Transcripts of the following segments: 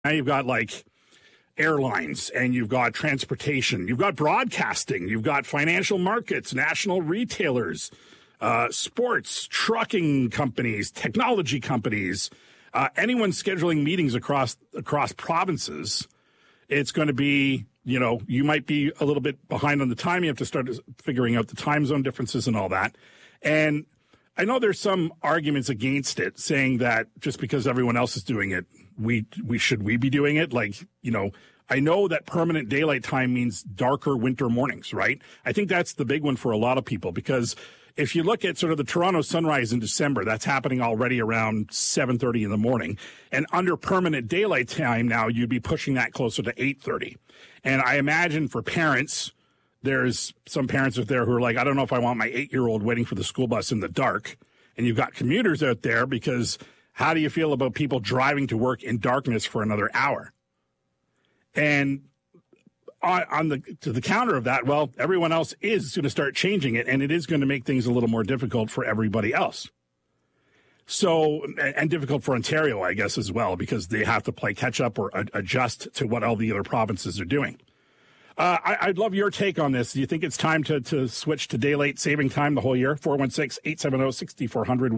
Now you've got like airlines and you've got transportation, you've got broadcasting, you've got financial markets, national retailers, sports, trucking companies, technology companies, anyone scheduling meetings across provinces. It's going to be, you might be a little bit behind on the time. You have to start figuring out the time zone differences and all that. And I know there's some arguments against it, saying that just because everyone else is doing it, we be doing it? I know that permanent daylight time means darker winter mornings, right? I think that's the big one for a lot of people, because if you look at sort of the Toronto sunrise in December, that's happening already around 7:30 in the morning. And under permanent daylight time now, you'd be pushing that closer to 8:30. And I imagine for parents, there's some parents out there who are like, I don't know if I want my 8-year-old waiting for the school bus in the dark. And you've got commuters out there, because how do you feel about people driving to work in darkness for another hour? And to the counter of that, well, everyone else is going to start changing it, and it is going to make things a little more difficult for everybody else. So, and difficult for Ontario, I guess, as well, because they have to play catch up or adjust to what all the other provinces are doing. I'd love your take on this. Do you think it's time to switch to daylight saving time the whole year? 416-870-6400,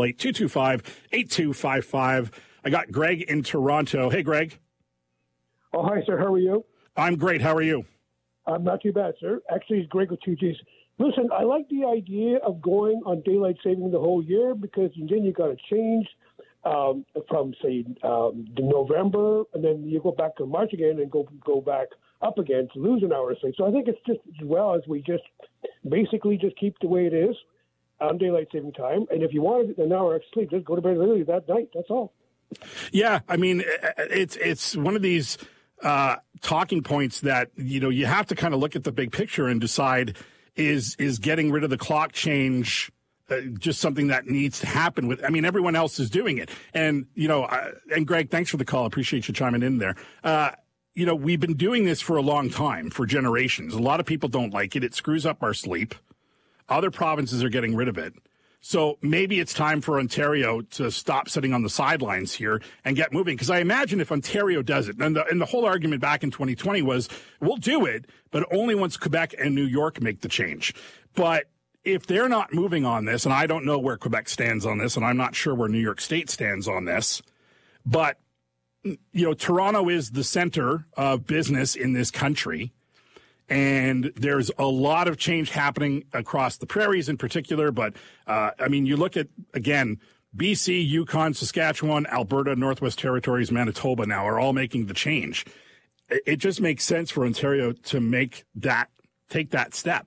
1-888-225-8255. I got Greg in Toronto. Hey, Greg. Oh, hi, sir. How are you? I'm great. How are you? I'm not too bad, sir. Actually, it's Greg with 2Gs. Listen, I like the idea of going on daylight saving the whole year, because then you got to change from, say, November, and then you go back to March again and go back up again to lose an hour or so. So I think it's just as well as we just basically just keep the way it is on daylight saving time. And if you want an hour extra sleep, just go to bed early that night. That's all. Yeah, I mean, it's one of these talking points that, you have to kind of look at the big picture and decide, is getting rid of the clock change just something that needs to happen with, everyone else is doing it. And, and Greg, thanks for the call. I appreciate you chiming in there. We've been doing this for a long time, for generations. A lot of people don't like it. It screws up our sleep. Other provinces are getting rid of it. So maybe it's time for Ontario to stop sitting on the sidelines here and get moving. Because I imagine if Ontario does it, and the whole argument back in 2020 was, we'll do it, but only once Quebec and New York make the change. But if they're not moving on this, and I don't know where Quebec stands on this, and I'm not sure where New York State stands on this, but, Toronto is the center of business in this country. And there's a lot of change happening across the prairies in particular. But, you look at, again, BC, Yukon, Saskatchewan, Alberta, Northwest Territories, Manitoba now are all making the change. It just makes sense for Ontario to take that step.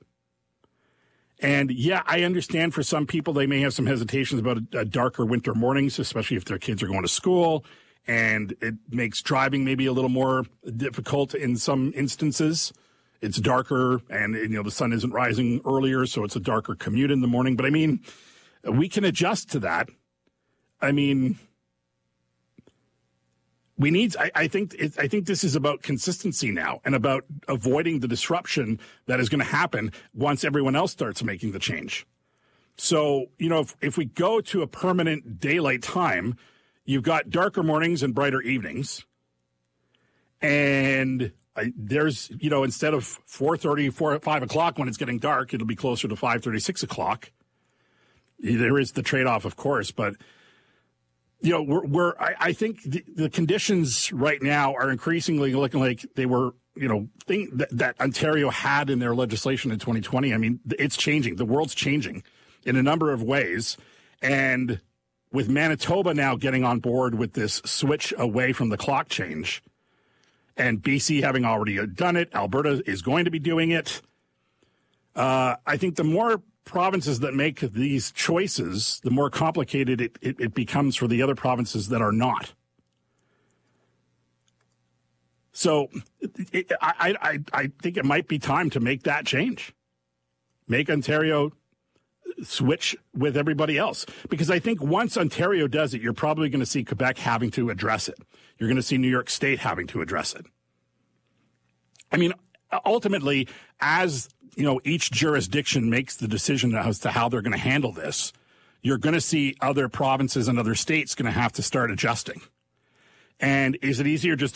And, yeah, I understand for some people they may have some hesitations about darker winter mornings, especially if their kids are going to school. And it makes driving maybe a little more difficult in some instances. It's darker and, the sun isn't rising earlier, so it's a darker commute in the morning. But, we can adjust to that. I think this is about consistency now and about avoiding the disruption that is going to happen once everyone else starts making the change. So, if we go to a permanent daylight time, you've got darker mornings and brighter evenings. And there's, instead of 4:30, 5 o'clock when it's getting dark, it'll be closer to 5:30, 6 o'clock. There is the trade-off, of course, but, I think the conditions right now are increasingly looking like they were, that Ontario had in their legislation in 2020. It's changing. The world's changing in a number of ways. And with Manitoba now getting on board with this switch away from the clock change, and BC having already done it, Alberta is going to be doing it. I think the more provinces that make these choices, the more complicated it becomes for the other provinces that are not. So I think it might be time to make that change. Make Ontario switch with everybody else. Because I think once Ontario does it, you're probably going to see Quebec having to address it. You're going to see New York State having to address it. Ultimately, as each jurisdiction makes the decision as to how they're going to handle this, you're going to see other provinces and other states going to have to start adjusting. And is it easier just